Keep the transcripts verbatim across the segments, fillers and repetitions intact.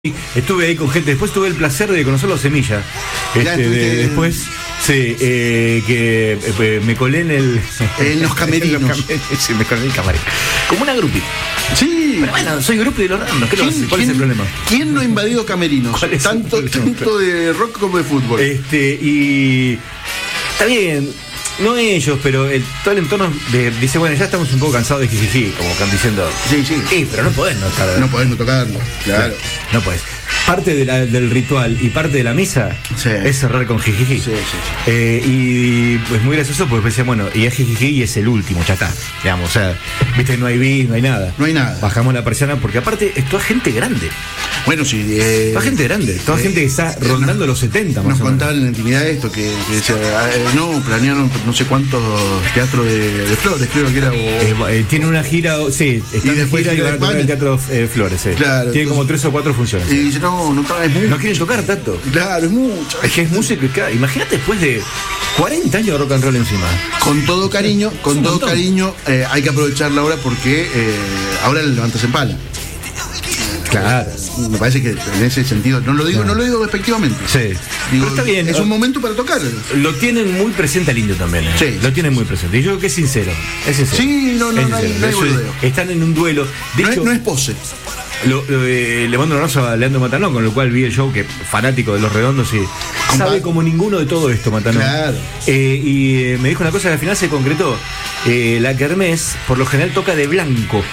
Estuve ahí con gente, después tuve el placer de conocerlo a Semilla. Este, de, después, sí, eh, que eh, me colé en el. En los camerinos. En los cam- sí, me colé en el camarín. Como una grupi. Sí. Pero bueno, soy grupi de los randos. ¿Qué lo hace? ¿Cuál es el problema? ¿Quién no ha invadido camerinos? ¿Cuál es Tanto, el problema? tanto de rock como de fútbol. Este, y. Está bien. No ellos, pero el, todo el entorno de, dice, bueno, ya estamos un poco cansados de jijiji, como están diciendo. Sí, sí. Sí, pero no podés no estar. No podés no tocarlo, claro. No podés. Parte de la, del ritual y parte de la misa Sí. es cerrar con jijiji. Sí, sí, sí. Eh, y pues muy gracioso porque pensé, bueno, y es jijiji y es el último, ya está. Digamos, o sea, viste, no hay bis, no hay nada. No hay nada. Bajamos la persiana porque aparte es toda gente grande. Bueno, sí. Eh, Toda gente grande, toda eh, gente que está rondando nos, los setenta más Nos o menos. contaban en la intimidad esto, que, que decía, eh, no, planearon no sé cuántos teatros de, de Flores, creo que era. O, Eh, eh, tiene una gira, sí, está Y en después gira y gira van a de tocar en el España. Teatro eh, Flores. eh. Claro, tiene como entonces- tres o cuatro funciones. y dice, no, no, es mucho. No quieren tocar tanto. Claro, es mucho. Es que es música. Claro, imagínate después de cuarenta años de rock and roll encima. Con todo cariño, Es con un todo montón. cariño, eh, hay que aprovechar la hora porque eh, ahora le levantas en pala. Claro. Me parece que en ese sentido, no lo digo, no lo digo despectivamente. Sí. Digo, Pero está bien. Es un momento para tocar. Lo tienen muy presente al indio también. ¿eh? Sí. Lo tienen muy presente. Y yo creo que es sincero. Es sincero. Sí, no, no, Es no hay- sincero. no hay Eso es- boludeo. Están en un duelo. De No es, hecho, no es pose. lo- lo, eh, le mando un abrazo a Leandro Matanó, con lo cual vi el show, que fanático de Los Redondos y Compa- sabe como ninguno de todo esto, Matanó. Claro. Eh, y eh, me dijo una cosa que al final se concretó. Eh, la kermés, por lo general, toca de blanco.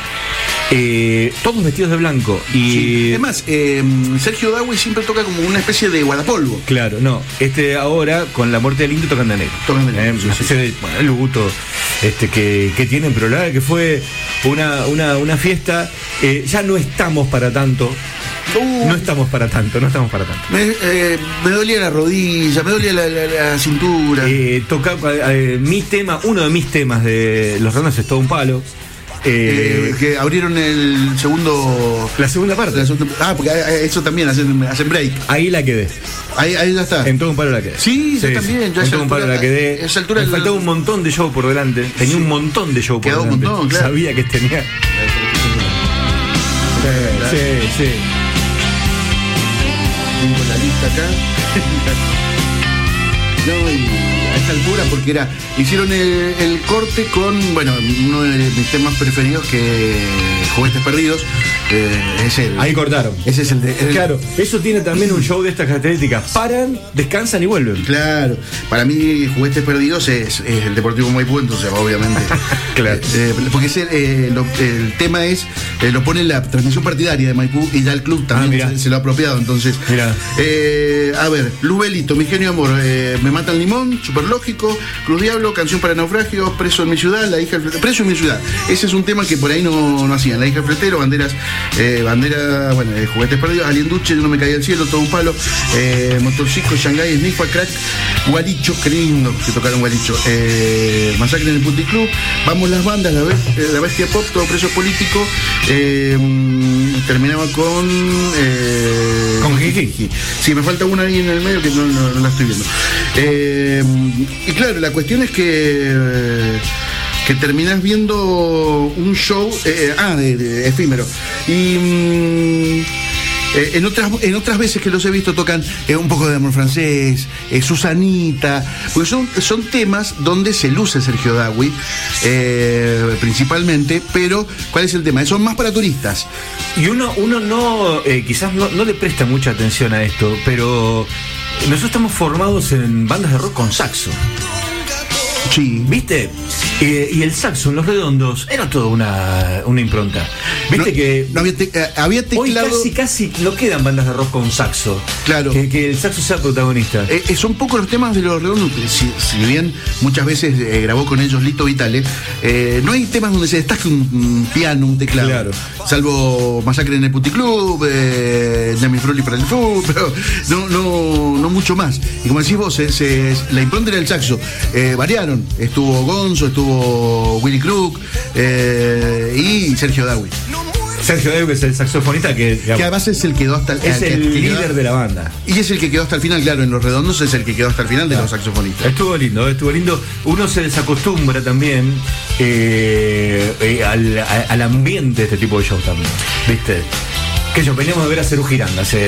Eh, todos vestidos de blanco. Y. Sí. Es más, eh, Sergio Dawi siempre toca como una especie de guardapolvo. Claro, no. Este ahora, con la muerte del indio, tocan de negro. Tocan de negro, Eh, sí, una sí. especie de, bueno, el luto este, que, que tienen, pero la verdad que fue una, una, una fiesta. Eh, ya no estamos para tanto. Uh, No estamos para tanto, no estamos para tanto. me, eh, me dolía la rodilla, me dolía la, la- la cintura. Eh, toca, eh, mi tema, uno de mis temas de Los Redondos es Todo un Palo. Eh, Eh, que abrieron el segundo. la segunda parte. la segunda- ah, porque eh, eso también hacen, hacen break. Ahí la quedé. Ahí, ahí ya está. En Todo un Palo la quedé. Sí, yo también, yo a en esa Todo un Palo altura- la quedé. a esa altura Me la- faltaba un montón de show por delante. Tenía un montón de show por Quedaba un delante. montón, claro. Sabía que tenía. Sí, sí. Tengo la lista acá. No, y a esa altura, porque era. Hicieron el, el corte con, bueno, uno de mis temas preferidos, que Juguetes Perdidos. Eh, es el, Ahí cortaron. Ese es el de. el- Claro, eso tiene también un show de estas características. Paran, descansan y vuelven. Claro, para mí Juguetes Perdidos es, es el Deportivo Maipú, entonces obviamente. Claro. Eh, porque ese, eh, lo- el tema es, eh, lo pone en la transmisión partidaria de Maipú y ya el club Ah, también mirá. se, se lo ha apropiado, entonces. Mirá. Eh, a ver, Luz Belito, Mi Genio Amor, eh, Me Mata el Limón, Super Lógico, Cruz Diablo, Canción para Naufragios, Preso en mi ciudad, La hija del fletero, Preso en mi ciudad. Ese es un tema que por ahí no, no hacían. La hija del fletero, banderas, eh, bandera, bueno, eh, Juguetes Perdidos, Alien Duche, No me caía al cielo, Todo un palo, eh, Motorcico, Shanghai, Snifa, Crack, Gualicho, qué lindo que tocaron Gualicho, eh, Masacre en el Puti Club, Vamos las bandas, La, Bes- eh, la Bestia Pop, Todo preso político, eh, mm, terminaba con eh, Con Jiji. Sí, me falta una ahí en el medio que no, no- no la estoy viendo. Eh, y claro, la cuestión es que eh, que terminás viendo un show eh, ah, de, de efímero. Y mm, eh, en otras en otras veces que los he visto tocan eh, un poco de amor francés, eh, Susanita, porque son, son temas donde se luce Sergio Dawi, eh, principalmente, pero ¿cuál es el tema? Son más para turistas. Y uno, uno no, eh, quizás no, no le presta mucha atención a esto, pero nosotros estamos formados en bandas de rock con saxo. Sí. ¿Viste? Eh, y el saxo en Los Redondos era toda una, una impronta. ¿Viste No, que no había, te- eh, había hoy teclado. casi casi no quedan bandas de rock con saxo? Claro. Que, que el saxo sea protagonista. Eh, eh, son pocos los temas de Los Redondos, que si, si bien muchas veces eh, grabó con ellos Lito Vitale, eh, no hay temas donde se destaque un, un piano, un teclado. Claro. Salvo Masacre en el Puticlub, eh, Demi Froli para el fútbol, pero no, no, no mucho más. Y como decís vos, es, es- la impronta era el saxo. Eh, variaron. Estuvo Gonzo, estuvo Willy Crook eh, y Sergio Dawi. Sergio Dawi, que es el saxofonista que, digamos, Que además es el que quedó hasta el, es que- el que quedó- líder de la banda. Y es el que quedó hasta el final, claro, en Los Redondos es el que quedó hasta el final de los saxofonistas. Estuvo lindo, estuvo lindo. Uno se desacostumbra también eh, eh, al, a- al ambiente de este tipo de shows también. ¿Viste? Que yo, veníamos de ver a Cerú Giranda hace